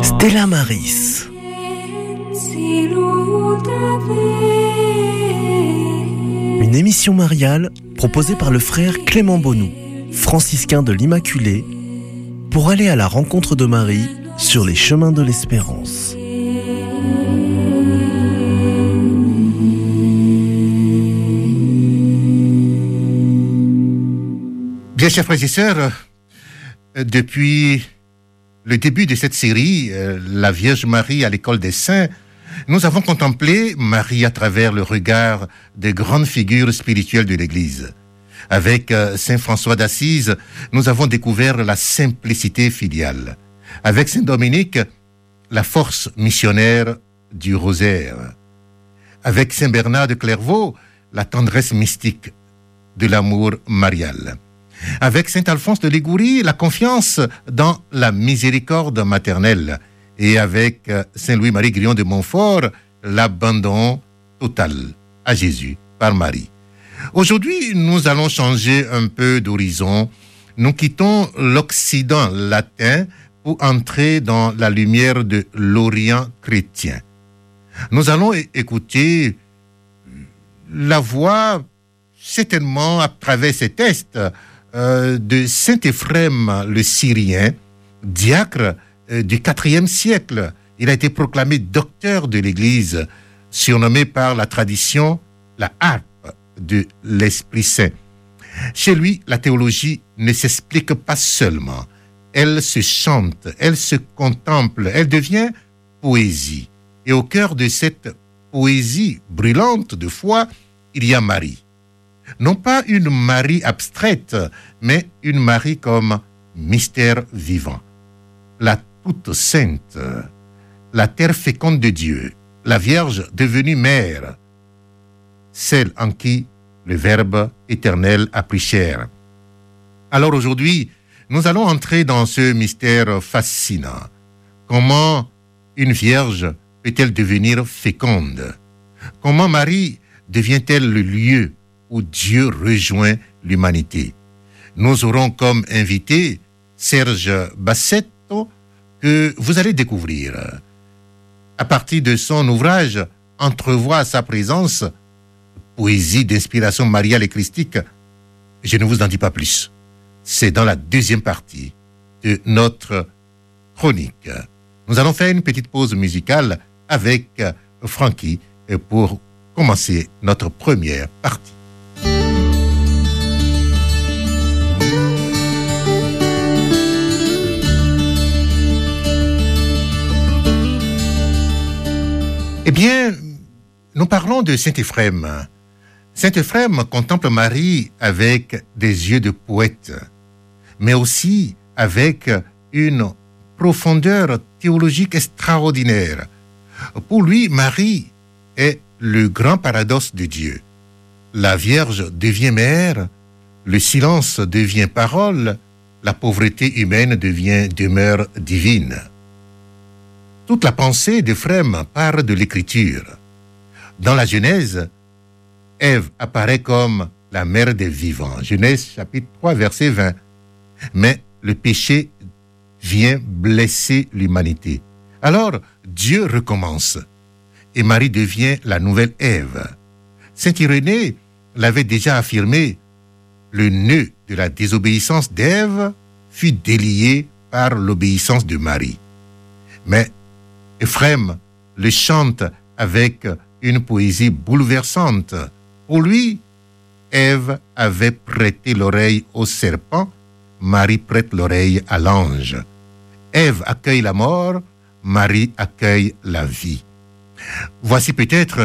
Stella Maris. Une émission mariale proposée par le frère Clément Bonou, franciscain de l'Immaculée, pour aller à la rencontre de Marie sur les chemins de l'espérance. Bien, chers frères et sœurs, depuis le début de cette série, La Vierge Marie à l'école des saints, nous avons contemplé Marie à travers le regard des grandes figures spirituelles de l'Église. Avec Saint François d'Assise, nous avons découvert la simplicité filiale. Avec Saint Dominique, la force missionnaire du rosaire. Avec Saint Bernard de Clairvaux, la tendresse mystique de l'amour marial. Avec Saint Alphonse de Liguori, la confiance dans la miséricorde maternelle. Et avec Saint Louis-Marie Grillon de Montfort, l'abandon total à Jésus par Marie. Aujourd'hui, nous allons changer un peu d'horizon. Nous quittons l'Occident latin pour entrer dans la lumière de l'Orient chrétien. Nous allons écouter la voix, certainement à travers ces textes, de Saint Éphrem le Syrien, diacre du IVe siècle. Il a été proclamé docteur de l'Église, surnommé par la tradition la harpe de l'Esprit Saint. Chez lui, la théologie ne s'explique pas seulement. Elle se chante, elle se contemple, elle devient poésie. Et au cœur de cette poésie brûlante de foi, il y a Marie. Non pas une Marie abstraite, mais une Marie comme mystère vivant. La toute sainte, la terre féconde de Dieu, la Vierge devenue mère, celle en qui le Verbe éternel a pris chair. Alors aujourd'hui, nous allons entrer dans ce mystère fascinant. Comment une Vierge peut-elle devenir féconde? Comment Marie devient-elle le lieu où Dieu rejoint l'humanité? Nous aurons comme invité Serge Bassetto, que vous allez découvrir. À partir de son ouvrage « Entrevois sa présence », poésie d'inspiration mariale et christique, je ne vous en dis pas plus. C'est dans la deuxième partie de notre chronique. Nous allons faire une petite pause musicale avec Francky pour commencer notre première partie. Eh bien, nous parlons de Saint Éphrem. Saint Éphrem contemple Marie avec des yeux de poète, mais aussi avec une profondeur théologique extraordinaire. Pour lui, Marie est le grand paradoxe de Dieu. La Vierge devient mère, le silence devient parole, la pauvreté humaine devient demeure divine. Toute la pensée d'Éphrem part de l'Écriture. Dans la Genèse, Ève apparaît comme la mère des vivants. Genèse chapitre 3, verset 20. Mais le péché vient blesser l'humanité. Alors, Dieu recommence. Et Marie devient la nouvelle Ève. Saint Irénée l'avait déjà affirmé. Le nœud de la désobéissance d'Ève fut délié par l'obéissance de Marie. Mais Éphrem le chante avec une poésie bouleversante. Pour lui, Ève avait prêté l'oreille au serpent, Marie prête l'oreille à l'ange. Ève accueille la mort, Marie accueille la vie. Voici peut-être